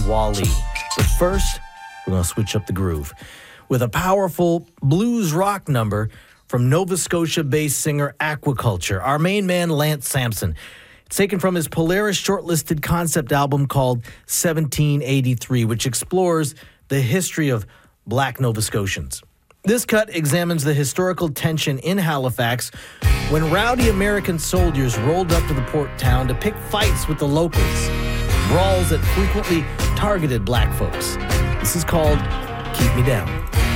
Wally. But first, we're going to switch up the groove with a powerful blues rock number from Nova Scotia-based singer Aquaculture, our main man Lance Sampson. It's taken from his Polaris shortlisted concept album called 1783, which explores the history of Black Nova Scotians. This cut examines the historical tension in Halifax when rowdy American soldiers rolled up to the port town to pick fights with the locals, brawls that frequently targeted black folks. This is called Keep Me Down.